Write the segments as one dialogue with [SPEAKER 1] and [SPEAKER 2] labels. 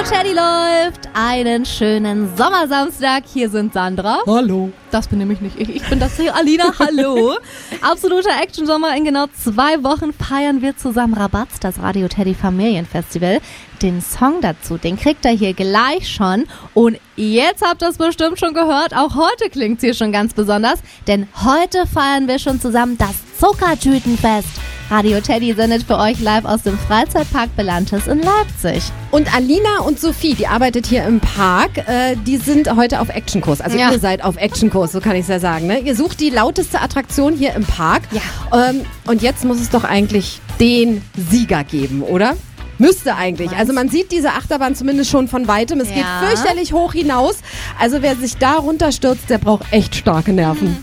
[SPEAKER 1] Teddy läuft. Einen schönen Sommersamstag. Hier sind Sandra.
[SPEAKER 2] Hallo.
[SPEAKER 1] Das bin nämlich nicht ich. Ich bin das hier, Alina. Hallo. Absoluter Action-Sommer. In genau 2 Wochen feiern wir zusammen Rabatz, das Radio Teddy Familienfestival. Den Song dazu, den kriegt ihr hier gleich schon. Und jetzt habt ihr es bestimmt schon gehört. Auch heute klingt's hier schon ganz besonders. Denn heute feiern wir schon zusammen das Zuckertütenfest. Radio Teddy sendet für euch live aus dem Freizeitpark Belantes in Leipzig.
[SPEAKER 2] Und Alina und Sophie, die arbeitet hier im Park, die sind heute auf Actionkurs. Also ihr seid auf Actionkurs, so kann ich es ja sagen. Ne? Ihr sucht die lauteste Attraktion hier im Park. Ja. Und jetzt muss es doch eigentlich den Sieger geben, oder? Müsste eigentlich. Also man sieht diese Achterbahn zumindest schon von Weitem. Es geht fürchterlich hoch hinaus. Also wer sich da runterstürzt, der braucht echt starke Nerven.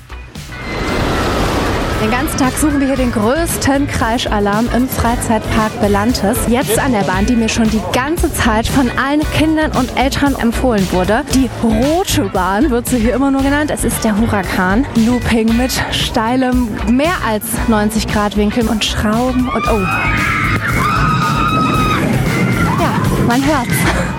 [SPEAKER 3] Den ganzen Tag suchen wir hier den größten Kreischalarm im Freizeitpark Belantes. Jetzt an der Bahn, die mir schon die ganze Zeit von allen Kindern und Eltern empfohlen wurde. Die rote Bahn wird sie hier immer nur genannt. Es ist der Huracan. Looping mit steilem, mehr als 90 Grad Winkel und Schrauben und oh. Ja, man hört's.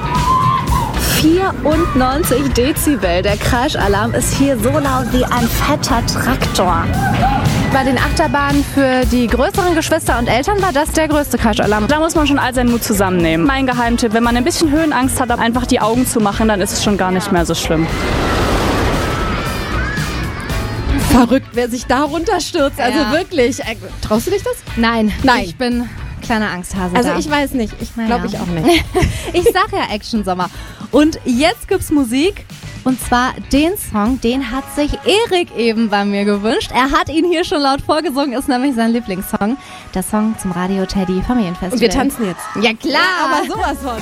[SPEAKER 3] 94 Dezibel. Der Kreischalarm ist hier so laut wie ein fetter Traktor. Bei den Achterbahnen für die größeren Geschwister und Eltern war das der größte Kreischalarm.
[SPEAKER 4] Da muss man schon all seinen Mut zusammennehmen. Mein Geheimtipp, wenn man ein bisschen Höhenangst hat, einfach die Augen zu machen, dann ist es schon gar nicht mehr so schlimm.
[SPEAKER 2] Verrückt, wer sich da runterstürzt. Also wirklich. Traust du dich das?
[SPEAKER 1] Nein. Ich bin kleiner Angsthase.
[SPEAKER 2] Also ich weiß nicht. Ich glaube ich auch nicht.
[SPEAKER 1] Ich sag ja Action-Sommer. Und jetzt gibt's Musik. Und zwar den Song, den hat sich Erik eben bei mir gewünscht. Er hat ihn hier schon laut vorgesungen, ist nämlich sein Lieblingssong. Der Song zum Radio Teddy Familienfestival.
[SPEAKER 2] Und wir tanzen jetzt.
[SPEAKER 1] Ja klar,
[SPEAKER 2] aber sowas von.